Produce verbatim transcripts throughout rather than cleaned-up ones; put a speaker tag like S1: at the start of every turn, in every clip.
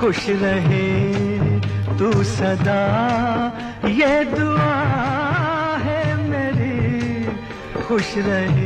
S1: खुश रहे तू सदा, ये दुआ है मेरी, खुश रहे।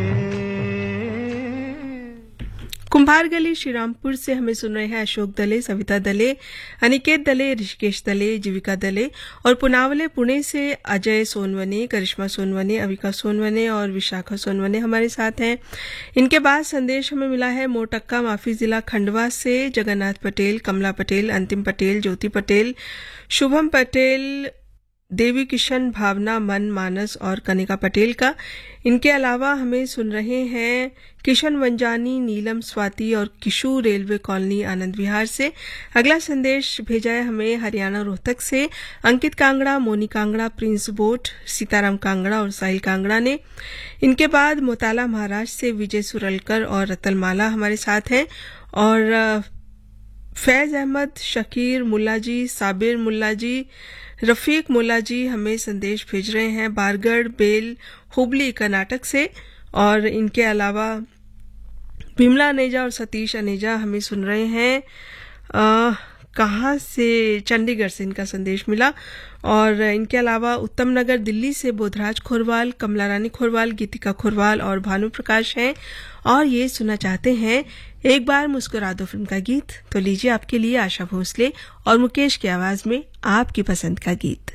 S2: कुंभार गली श्रीरामपुर से हमें सुन रहे हैं अशोक दले, सविता दले, अनिकेत दले, ऋषिकेश दले, जीविका दले, और पुनावले पुणे से अजय सोनवने, करिश्मा सोनवने, अविका सोनवने और विशाखा सोनवने हमारे साथ हैं। इनके बाद संदेश हमें मिला है मोटक्का माफी जिला खंडवा से जगन्नाथ पटेल, कमला पटेल, अंतिम पटेल, ज्योति पटेल, शुभम पटेल, देवी किशन, भावना, मन, मानस और कनिका पटेल का। इनके अलावा हमें सुन रहे हैं किशन वंजानी, नीलम, स्वाति और किशु, रेलवे कॉलोनी आनंद विहार से। अगला संदेश भेजा है हमें हरियाणा रोहतक से अंकित कांगड़ा, मोनी कांगड़ा, प्रिंस बोट, सीताराम कांगड़ा और साहिल कांगड़ा ने। इनके बाद मोताला महाराष्ट्र से विजय सुरलकर और रतलमाला हमारे साथ हैं, और फैज अहमद, शकीर मुल्ला जी, साबिर मुल्ला जी, रफीक मुल्ला जी हमें संदेश भेज रहे हैं बारगढ़, बेल, हुबली, कर्नाटक से। और इनके अलावा विमला अनेजा और सतीश अनेजा हमें सुन रहे हैं आ, कहाँ से, चंडीगढ़ से इनका संदेश मिला। और इनके अलावा उत्तम नगर दिल्ली से बोधराज खोरवाल, कमला रानी खोरवाल, गीतिका खोरवाल और भानु प्रकाश हैं, और ये सुनना चाहते हैं एक बार मुस्कुरा दो फिल्म का गीत। तो लीजिए आपके लिए आशा भोसले और मुकेश की आवाज में आपकी पसंद का गीत।